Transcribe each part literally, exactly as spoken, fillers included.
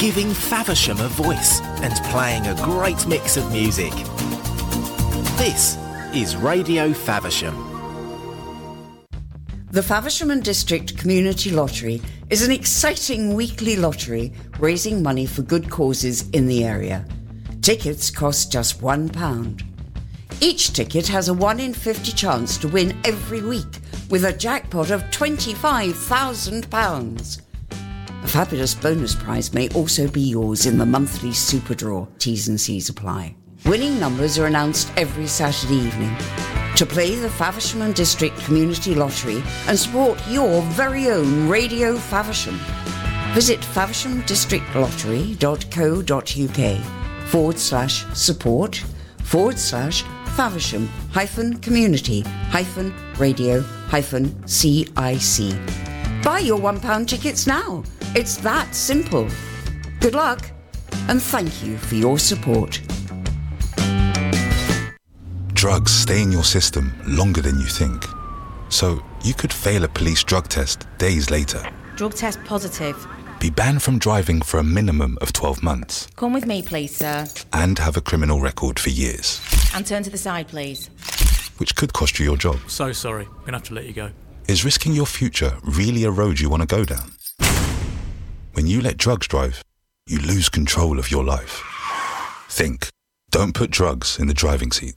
giving Faversham a voice and playing a great mix of music. This is Radio Faversham. The Faversham and District Community Lottery is an exciting weekly lottery raising money for good causes in the area. Tickets cost just one pound. Each ticket has a one in fifty chance to win every week with a jackpot of twenty-five thousand pounds. A fabulous bonus prize may also be yours in the monthly super draw. T's and C's apply. Winning numbers are announced every Saturday evening. To play the Faversham and District Community Lottery and support your very own Radio Faversham, visit favershamdistrictlottery.co.uk forward slash support forward slash Faversham hyphen community hyphen radio hyphen C I C. Buy your one pound tickets now. It's that simple. Good luck and thank you for your support. Drugs stay in your system longer than you think. So you could fail a police drug test days later. Drug test positive. Be banned from driving for a minimum of twelve months. Come with me, please, sir. And have a criminal record for years. And turn to the side, please. Which could cost you your job. So sorry, I'm gonna have to let you go. Is risking your future really a road you want to go down? When you let drugs drive, you lose control of your life. Think. Don't put drugs in the driving seat.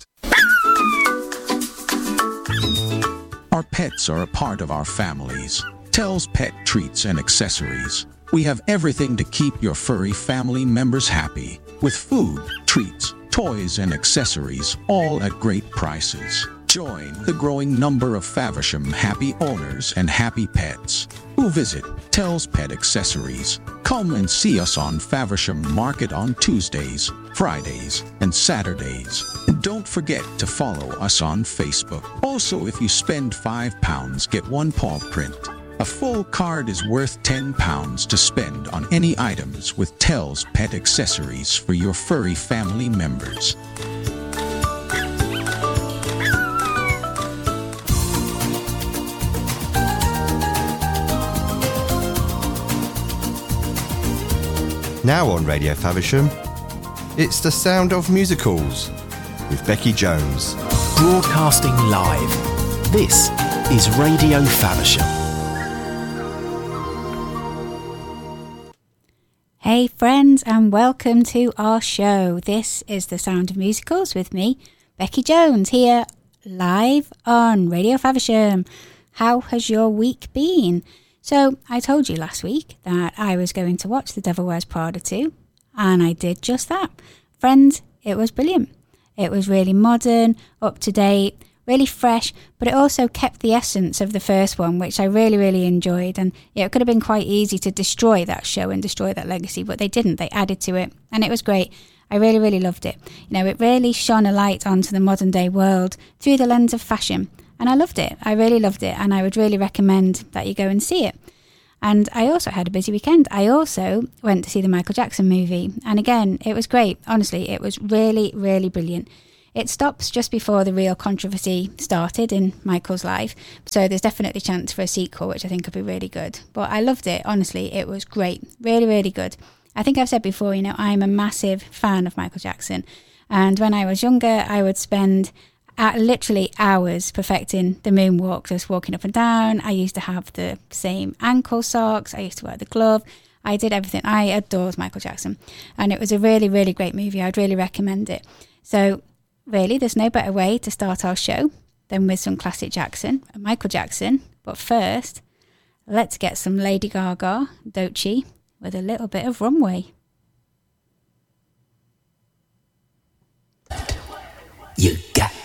Our pets are a part of our families. Tells Pet Treats and Accessories. We have everything to keep your furry family members happy, with food, treats, toys, and accessories, all at great prices. Join the growing number of Faversham happy owners and happy pets who visit Tells Pet Accessories. Come and see us on Faversham Market on Tuesdays, Fridays, and Saturdays. And don't forget to follow us on Facebook. Also, if you spend five pounds, get one paw print. A full card is worth ten pounds to spend on any items with Tells Pet Accessories for your furry family members. Now on Radio Faversham, it's the sound of musicals with Becky Jones. Broadcasting live. This is Radio Faversham. Hey friends, and welcome to our show. This is the sound of musicals with me, Becky Jones, here live on Radio Faversham. How has your week been? So I told you last week that I was going to watch The Devil Wears Prada two, and I did just that. Friends, it was brilliant. It was really modern, up to date, really fresh, but it also kept the essence of the first one, which I really, really enjoyed. And yeah, it could have been quite easy to destroy that show and destroy that legacy, but they didn't. They added to it, and it was great. I really, really loved it. You know, it really shone a light onto the modern day world through the lens of fashion. And I loved it. I really loved it. And I would really recommend that you go and see it. And I also had a busy weekend. I also went to see the Michael Jackson movie. And again, it was great. Honestly, it was really, really brilliant. It stops just before the real controversy started in Michael's life. So there's definitely a chance for a sequel, which I think could be really good. But I loved it. Honestly, it was great. Really, really good. I think I've said before, you know, I'm a massive fan of Michael Jackson. And when I was younger, I would spend at literally hours perfecting the moonwalk, just walking up and down. I used to have the same ankle socks. I used to wear the glove. I did everything. I adored Michael Jackson. And it was a really, really great movie. I'd really recommend it. So really, there's no better way to start our show than with some classic Jackson and Michael Jackson. But first, let's get some Lady Gaga, Doechii, with a little bit of Runway.